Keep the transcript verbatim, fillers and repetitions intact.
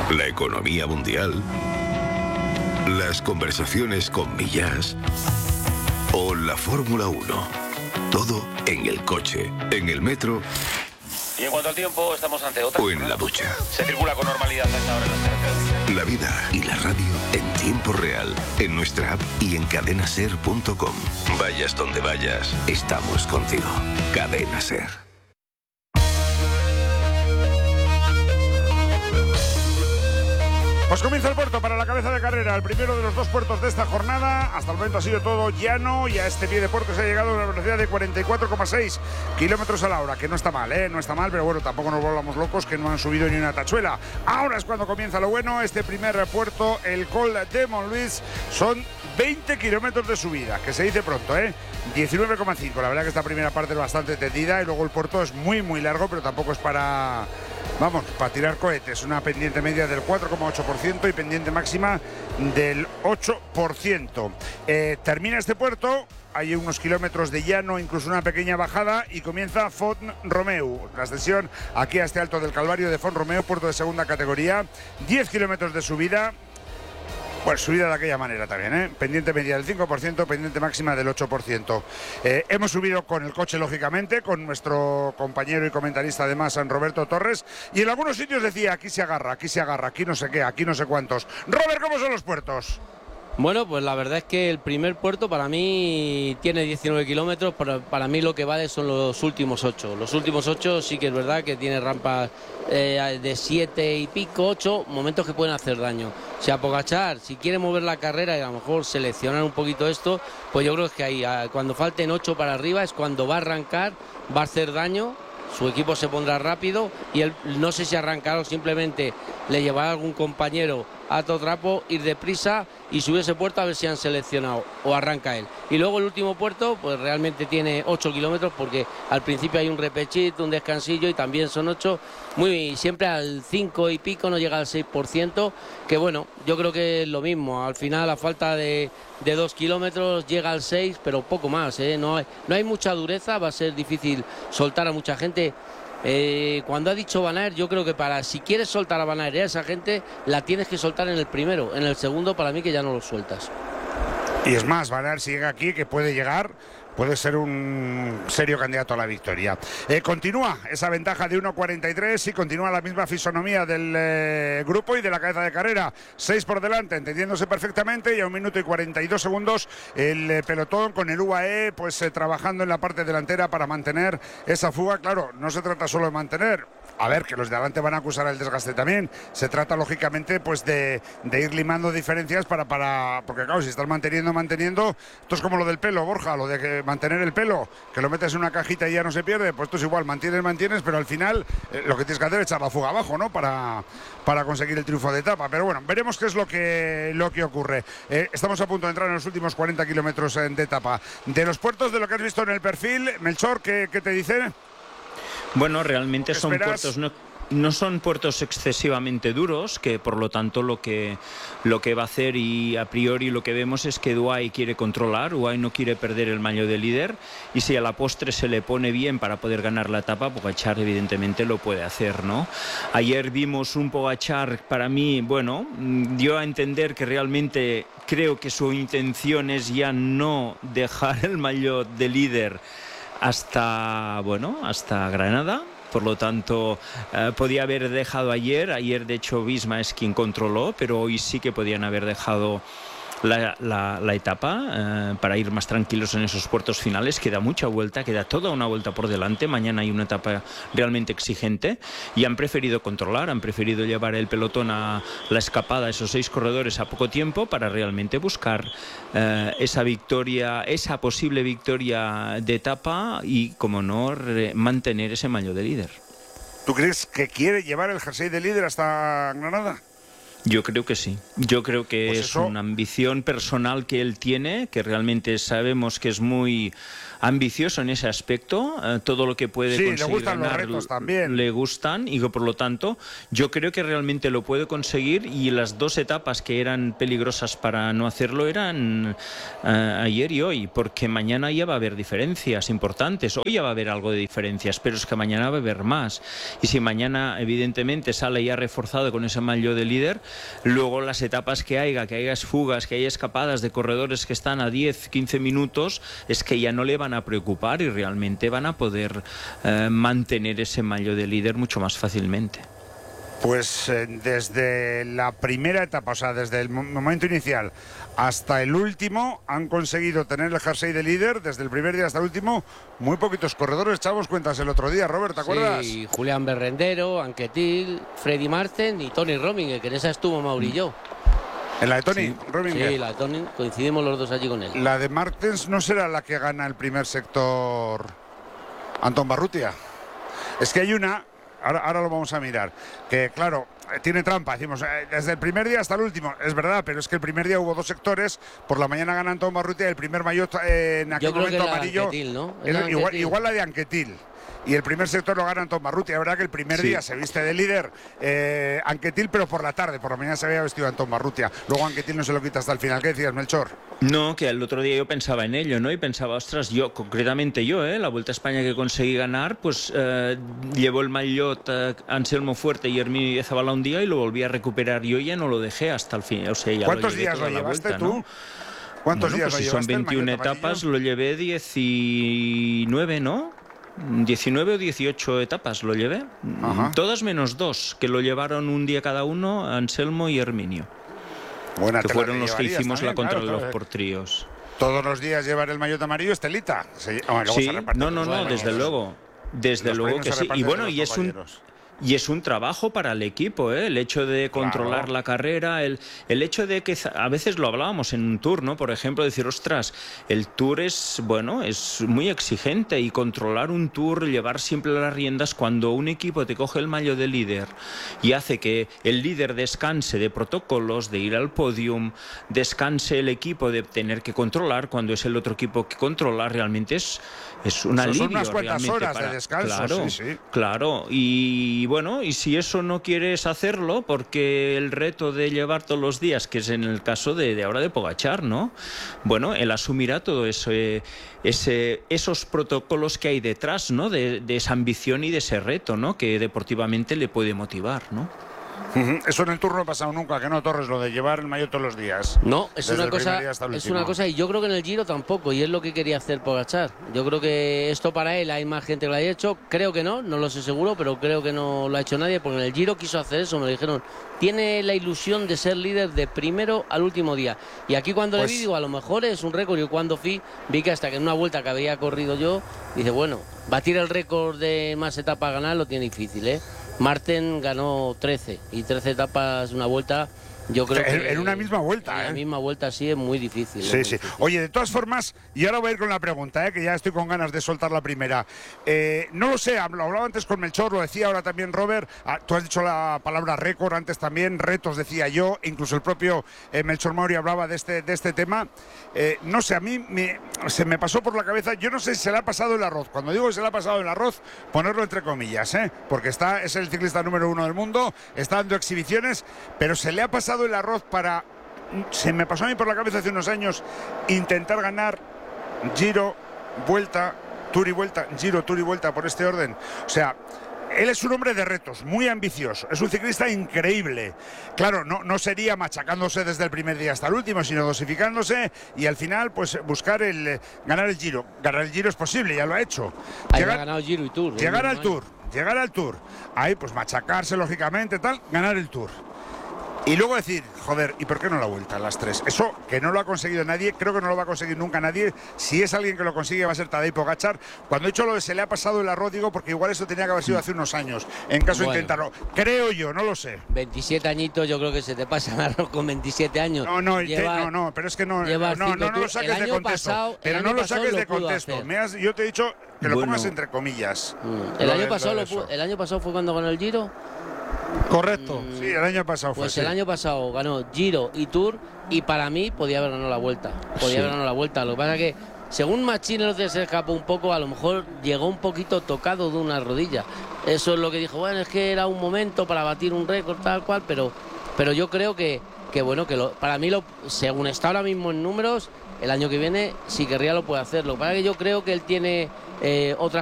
la economía mundial, las conversaciones con Millás o la Fórmula uno. Todo en el coche, en el metro. Y en cuanto al tiempo, estamos ante otra. O en la ducha. Se circula con normalidad a esta hora en las carreteras. La vida y la radio en tiempo real, en nuestra app y en cadena ser punto com. Vayas donde vayas, estamos contigo. Cadena Ser. Pues comienza el puerto para la cabeza de carrera, el primero de los dos puertos de esta jornada. Hasta el momento ha sido todo llano y a este pie de puerto se ha llegado a una velocidad de cuarenta y cuatro coma seis kilómetros a la hora, que no está mal, ¿eh? No está mal, pero bueno, tampoco nos volvamos locos que no han subido ni una tachuela. Ahora es cuando comienza lo bueno, este primer puerto, el Col de Montluís, son veinte kilómetros de subida, que se dice pronto, ¿eh? diecinueve coma cinco, la verdad que esta primera parte es bastante tendida y luego el puerto es muy, muy largo, pero tampoco es para... Vamos, para tirar cohetes, una pendiente media del cuatro coma ocho por ciento y pendiente máxima del ocho por ciento. Eh, termina este puerto, hay unos kilómetros de llano, incluso una pequeña bajada y comienza Font Romeu, la ascensión aquí a este Alto del Calvario de Font Romeu, puerto de segunda categoría, diez kilómetros de subida. Pues subida de aquella manera también, ¿eh? Pendiente media del cinco por ciento, pendiente máxima del ocho por ciento. Eh, hemos subido con el coche, lógicamente, con nuestro compañero y comentarista además, San Roberto Torres, y en algunos sitios decía, aquí se agarra, aquí se agarra, aquí no sé qué, aquí no sé cuántos. Robert, ¿cómo son los puertos? Bueno, pues la verdad es que el primer puerto para mí tiene diecinueve kilómetros, pero para mí lo que vale son los últimos ocho. Los últimos ocho sí que es verdad que tiene rampas eh, de siete y pico, ocho, momentos que pueden hacer daño. Si a Pogačar, si quiere mover la carrera y a lo mejor seleccionar un poquito esto, pues yo creo que ahí, cuando falten ocho para arriba es cuando va a arrancar, va a hacer daño. Su equipo se pondrá rápido y él no sé si arrancará o simplemente le llevará a algún compañero a todo trapo, ir deprisa y subir ese puerto a ver si han seleccionado o arranca él. Y luego el último puerto pues realmente tiene ocho kilómetros porque al principio hay un repechito, un descansillo y también son ocho, muy siempre al cinco y pico, no llega al seis por ciento, que bueno, yo creo que es lo mismo, al final a falta de, de dos kilómetros llega al seis, pero poco más, ¿eh? no, hay, no hay mucha dureza, va a ser difícil soltar a mucha gente. Eh, cuando ha dicho Van Aert, yo creo que para si quieres soltar a Van Aert a esa gente, la tienes que soltar en el primero, en el segundo para mí que ya no lo sueltas. Y es más, Van Aert si llega aquí, que puede llegar, puede ser un serio candidato a la victoria. Eh, continúa esa ventaja de uno cuarenta y tres y continúa la misma fisonomía del eh, grupo y de la cabeza de carrera. seis por delante, entendiéndose perfectamente, y a un minuto y cuarenta y dos segundos el eh, pelotón con el U A E pues eh, trabajando en la parte delantera para mantener esa fuga. Claro, no se trata solo de mantener. A ver, que los de adelante van a acusar el desgaste también. Se trata, lógicamente, pues de, de ir limando diferencias para, para... Porque, claro, si estás manteniendo, manteniendo... Esto es como lo del pelo, Borja, lo de que mantener el pelo, que lo metes en una cajita y ya no se pierde. Pues esto es igual, mantienes, mantienes, pero al final eh, lo que tienes que hacer es echar la fuga abajo, ¿no? Para, para conseguir el triunfo de etapa. Pero bueno, veremos qué es lo que, lo que ocurre. Eh, estamos a punto de entrar en los últimos cuarenta kilómetros de etapa. De los puertos, de lo que has visto en el perfil, Melchor, ¿qué, qué te dice? Bueno, realmente son esperas? puertos no, no son puertos excesivamente duros, que por lo tanto lo que lo que va a hacer, y a priori lo que vemos es que U A E quiere controlar, U A E no quiere perder el maillot de líder, y si a la postre se le pone bien para poder ganar la etapa, Pogačar evidentemente lo puede hacer, ¿no? Ayer vimos un Pogačar, para mí, bueno, dio a entender que realmente creo que su intención es ya no dejar el maillot de líder hasta, bueno, hasta Granada. Por lo tanto, eh, podía haber dejado ayer. Ayer, de hecho, Visma es quien controló, pero hoy sí que podían haber dejado la, la, la etapa eh, para ir más tranquilos en esos puertos finales. Queda mucha vuelta, queda toda una vuelta por delante. Mañana hay una etapa realmente exigente y han preferido controlar, han preferido llevar el pelotón a la escapada, esos seis corredores a poco tiempo, para realmente buscar eh, esa victoria, esa posible victoria de etapa y, como no, re- mantener ese maillot de líder. ¿Tú crees que quiere llevar el jersey de líder hasta Granada? Yo creo que sí. Yo creo que pues es eso... una ambición personal que él tiene, que realmente sabemos que es muy ambicioso en ese aspecto, eh, todo lo que puede sí, conseguir le gustan ganar, los retos también. le gustan y que por lo tanto yo creo que realmente lo puede conseguir, y las dos etapas que eran peligrosas para no hacerlo eran uh, ayer y hoy, porque mañana ya va a haber diferencias importantes. Hoy ya va a haber algo de diferencias, pero es que mañana va a haber más, y si mañana evidentemente sale ya reforzado con ese maillot de líder, luego las etapas que haya, que haya fugas, que haya escapadas de corredores que están a diez, quince minutos, es que ya no le van a preocupar y realmente van a poder eh, mantener ese maillot de líder mucho más fácilmente. Pues eh, desde la primera etapa, o sea, desde el momento inicial hasta el último, han conseguido tener el jersey de líder, desde el primer día hasta el último, muy poquitos corredores. Echábamos cuentas el otro día, Robert, ¿te acuerdas? Sí, Julián Berrendero, Anquetil, Freddy Marten y Tony Rominger, que en esa estuvo Mauri y yo. ¿En la de Tony Sí, Rominger? sí, la de Tony, coincidimos los dos allí con él. La de Martens no será la que gana el primer sector Antón Barrutia. Es que hay una, ahora, ahora lo vamos a mirar, que claro, tiene trampa, decimos, eh, desde el primer día hasta el último, es verdad, pero es que el primer día hubo dos sectores, por la mañana gana Antón Barrutia, el primer maillot eh, en aquel Yo creo momento que la amarillo, Anquetil, ¿no? es La igual, Anquetil. igual la de Anquetil. Y el primer sector lo gana Antón Barrutia. La verdad que el primer Sí. día se viste de líder eh, Anquetil, pero por la tarde, por la mañana se había vestido Antón Barrutia. Luego Anquetil no se lo quita hasta el final. ¿Qué decías, Melchor? No, que el otro día yo pensaba en ello, ¿no? Y pensaba, ostras, yo, concretamente yo, ¿eh? La Vuelta a España que conseguí ganar, pues eh, llevó el maillot eh, Anselmo Fuerte y Herminio Zabala un día y lo volví a recuperar yo, y ya no lo dejé hasta el fin. O sea, ya ¿Cuántos lo llevé días toda lo la llevaste vuelta, tú? ¿no? ¿Cuántos Bueno, días pues lo si son llevaste, el veintiuna maillot etapas, amarillo? lo llevé diecinueve, ¿no? diecinueve o dieciocho etapas lo llevé. Ajá. Todas menos dos, que lo llevaron un día cada uno, Anselmo y Herminio. Buena Que tela fueron te los que llevarías hicimos la también, contrarreloj claro, por tríos. Todos los días llevar el maillot amarillo Estelita. Se, oh, luego Sí, se reparte no, no, los no, premios. desde luego. Desde Los luego premios que se sí. Y reparten bueno, entre y los es un compañeros. Y es un trabajo para el equipo, ¿eh? El hecho de controlar Claro. la carrera, el, el hecho de que a veces lo hablábamos en un tour, ¿no? Por ejemplo, decir, ostras, el tour es, bueno, es muy exigente, y controlar un tour, llevar siempre las riendas, cuando un equipo te coge el maillot de líder y hace que el líder descanse de protocolos, de ir al podium, descanse el equipo de tener que controlar, cuando es el otro equipo que controla, realmente es, es un Son alivio. unas cuantas realmente horas de para- descanso, Claro, sí, sí. claro. Y bueno, y si eso no quieres hacerlo, porque el reto de llevar todos los días, que es en el caso de, de ahora de Pogačar, ¿no? Bueno, él asumirá todo eso, eh, ese, esos protocolos que hay detrás, ¿no? De, de esa ambición y de ese reto, ¿no? Que deportivamente le puede motivar, ¿no? Ujú. Eso en el Tour no ha pasado nunca, que no, Torres, lo de llevar el maillot todos los días. No, es Desde una el primer cosa, día hasta el es último. una cosa, y yo creo que en el Giro tampoco, y es lo que quería hacer Pogačar. Yo creo que esto para él hay más gente que lo haya hecho, creo que no, no lo sé seguro, pero creo que no lo ha hecho nadie, porque en el Giro quiso hacer eso, me lo dijeron. Tiene la ilusión de ser líder de primero al último día. Y aquí cuando Pues- le vi, digo, a lo mejor es un récord. Yo cuando fui, vi que hasta que en una vuelta que había corrido yo, dice, bueno, batir el récord de más etapas a ganar lo tiene difícil, ¿eh? Marten ganó trece, y trece etapas una vuelta, yo creo En- que... en una misma vuelta, En ¿eh? la misma vuelta sí es muy difícil. es Sí, muy sí. difícil. Oye, de todas formas, y ahora voy a ir con la pregunta, ¿eh? Que ya estoy con ganas de soltar la primera. Eh, no lo sé, lo hablaba antes con Melchor, lo decía ahora también Robert. Ah, tú has dicho la palabra récord, antes también, retos decía yo, incluso el propio eh, Melchor Mauri hablaba de este, de este tema. Eh, no sé, a mí me, se me pasó por la cabeza, yo no sé si se le ha pasado el arroz. Cuando digo que se le ha pasado el arroz, ponerlo entre comillas, ¿eh? Porque está, es el ciclista número uno del mundo, está dando exhibiciones, pero se le ha pasado el arroz para... Se me pasó a mí por la cabeza hace unos años intentar ganar Giro, Vuelta, Tour y Vuelta, Giro, Tour y Vuelta por este orden. O sea, él es un hombre de retos, muy ambicioso, es un ciclista increíble. Claro, no, no sería machacándose desde el primer día hasta el último, sino dosificándose y al final pues buscar el eh, ganar el Giro. Ganar el Giro es posible, ya lo ha hecho. Ahí Llegar- ha ganado Giro y Tour. Llegar el al mismo Tour, llegar al Tour, ahí pues machacarse lógicamente, tal, ganar el Tour. Y luego decir, joder, ¿y por qué no la vuelta a las tres? Eso que no lo ha conseguido nadie, creo que no lo va a conseguir nunca nadie. Si es alguien que lo consigue va a ser Tadej Pogačar. Cuando he dicho lo de se le ha pasado el arroz, digo porque igual eso tenía que haber sido hace unos años, en caso de Bueno. intentarlo. Creo yo, no lo sé. veintisiete añitos, yo creo que se te pasa el arroz con veintisiete años. No, no, y te- Lleva- no, no, pero es que no, lleva no, no, cinco no, lo Tour. saques El de año contexto. pasado- el pero año no lo pasado saques lo de pudo contexto. hacer. Me has- yo te he dicho que lo Bueno. pongas entre comillas. Mm. El Lo año de- pasado lo de lo pu- eso. el año pasado fue cuando ganó el Giro. Correcto. Sí, el año pasado fue. Pues sí. el año pasado ganó Giro y Tour, y para mí podía haber ganado la vuelta. Podía Sí. haber ganado la vuelta. Lo que pasa es que según Machín se escapó un poco, a lo mejor llegó un poquito tocado de una rodilla. Eso es lo que dijo, bueno, es que era un momento para batir un récord tal cual, pero, pero yo creo que, que bueno, que lo, para mí, lo, según está ahora mismo en números, el año que viene, si querría lo puede hacer. Lo que pasa es que yo creo que él tiene eh, otras